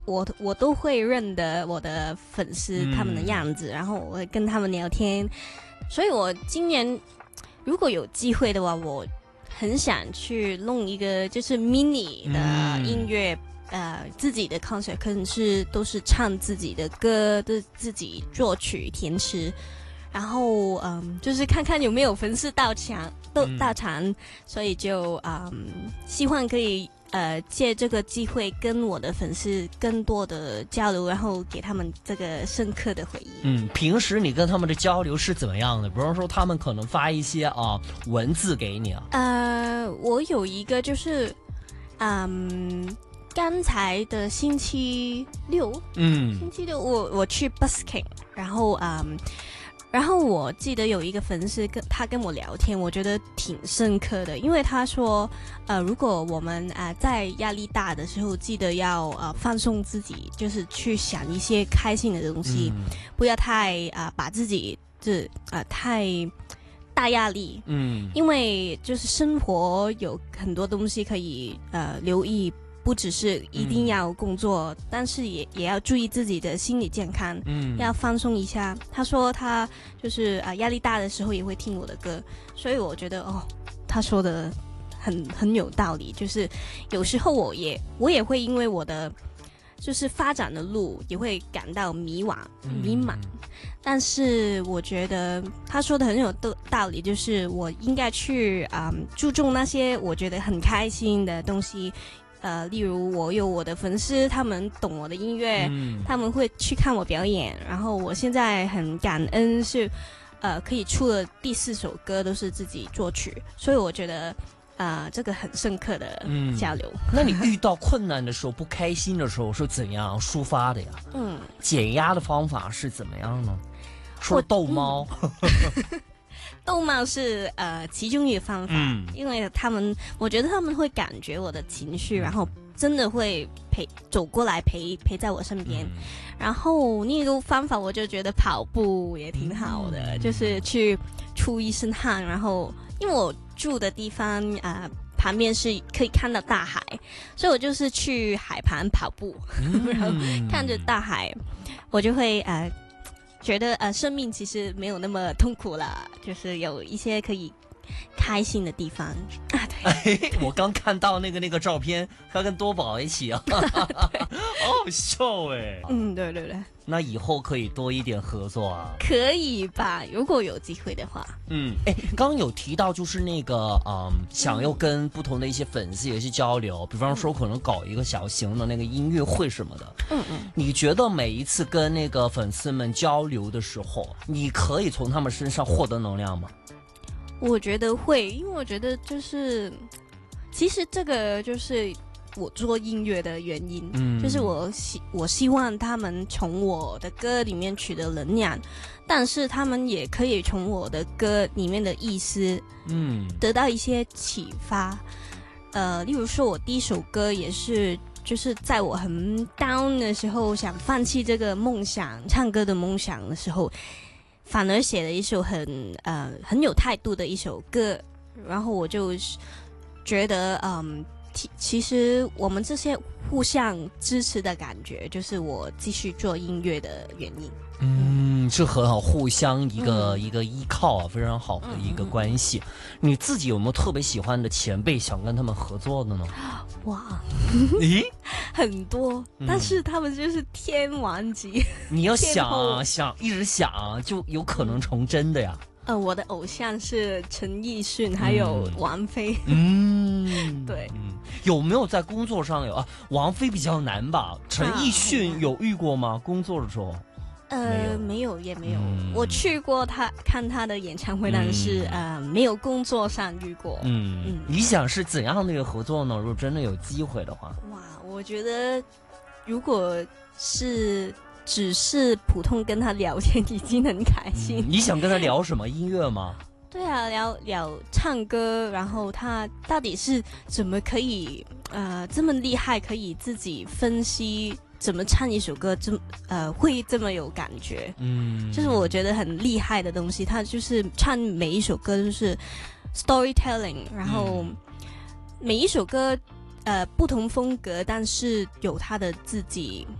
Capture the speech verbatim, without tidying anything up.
我我都会认得我的粉丝他们的样子，嗯、然后我会跟他们聊天，所以我今年如果有机会的话，我很想去弄一个就是 mini 的音乐。嗯呃，自己的 concert 可能是都是唱自己的歌，都自己作曲填词，然后嗯，就是看看有没有粉丝到场，到到场，嗯、所以就嗯，希望可以呃借这个机会跟我的粉丝更多的交流，然后给他们这个深刻的回忆。 嗯，平时你跟他们的交流是怎么样的？比方说，他们可能发一些啊文字给你啊。 呃，我有一个就是嗯。刚才的星期六，嗯，星期六我我去 busking， 然后嗯，然后我记得有一个粉丝跟他跟我聊天，我觉得挺深刻的，因为他说，呃，如果我们啊、呃、在压力大的时候，记得要呃放松自己，就是去想一些开心的东西，嗯、不要太啊、呃、把自己这啊、呃、太。大压力，嗯，因为就是生活有很多东西可以呃留意，不只是一定要工作，嗯、但是也也要注意自己的心理健康，嗯，要放松一下。他说他就是啊、呃、压力大的时候也会听我的歌，所以我觉得哦，他说的很很有道理。就是有时候我也我也会因为我的就是发展的路也会感到迷惘迷茫。嗯，但是我觉得他说的很有道理，就是我应该去啊、嗯、注重那些我觉得很开心的东西，呃，例如我有我的粉丝，他们懂我的音乐，嗯、他们会去看我表演，然后我现在很感恩是，呃，可以出了第四首歌都是自己作曲，所以我觉得。啊、呃，这个很深刻的交流。 嗯、那你遇到困难的时候、不开心的时候是怎样抒发的呀？嗯，减压的方法是怎么样呢？说逗猫， 嗯、逗猫是呃其中一个方法，嗯、因为他们，我觉得他们会感觉我的情绪，然后真的会陪走过来陪陪在我身边。嗯、然后另一个方法，我就觉得跑步也挺好的，嗯、就是去出一身汗，然后因为我。住的地方啊、呃，旁边是可以看到大海，所以我就是去海旁跑步，嗯、然后看着大海，我就会呃觉得呃生命其实没有那么痛苦了，就是有一些可以开心的地方啊。对， 哎，我刚看到那个那个照片，他跟多宝一起啊，好好笑哎。 嗯，对对对。 那以后可以多一点合作啊？ 可以吧，如果有机会的话。 嗯，哎，刚刚有提到就是那个嗯，想要跟不同的一些粉丝也是交流，比方说可能搞一个小型的那个音乐会什么的。嗯嗯。你觉得每一次跟那个粉丝们交流的时候，你可以从他们身上获得能量吗？ 我觉得会，因为我觉得就是，其实这个就是我做音乐的原因，嗯，就是我希我希望他们从我的歌里面取得能量，但是他们也可以从我的歌里面的意思，嗯，得到一些启发。呃，例如说，我第一首歌也是，就是在我很 down 的时候，想放弃这个梦想，唱歌的梦想的时候。反而写了一首很呃很有态度的一首歌，然后我就觉得嗯，其实我们这些互相支持的感觉，就是我继续做音乐的原因。 嗯，是很好，互相一个、嗯、一个依靠啊，非常好的一个关系。嗯嗯、你自己有没有特别喜欢的前辈，想跟他们合作的呢？ 哇， 咦， 很多，但是他们就是天王级。 你要想啊想，一直想啊，就有可能成真的呀。 呃，我的偶像是陈奕迅，还有王菲。 嗯， 对。 嗯，有没有在工作上有啊？王菲比较难吧？陈奕迅有遇过吗？工作的时候？ 呃，没有，也没有。嗯、我去过他看他的演唱会，嗯、但是呃，没有工作上遇过。 嗯嗯，你想是怎样的一个合作呢？如果真的有机会的话， 哇，我觉得如果是只是普通跟他聊天，已经很开心。 嗯、你想跟他聊什么？音乐吗？ 对啊，聊聊唱歌，然后他到底是怎么可以呃这么厉害，可以自己分析。怎么唱一首歌这么呃会这么有感觉？嗯，就是我觉得很厉害的东西，他就是唱每一首歌都是 storytelling， 然后每一首歌呃不同风格，但是有他的自己